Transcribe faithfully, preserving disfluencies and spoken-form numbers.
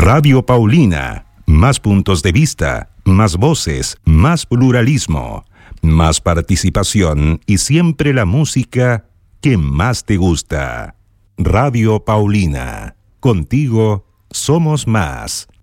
Radio Paulina, más puntos de vista, más voces, más pluralismo, más participación y siempre la música que más te gusta. Radio Paulina, contigo somos más.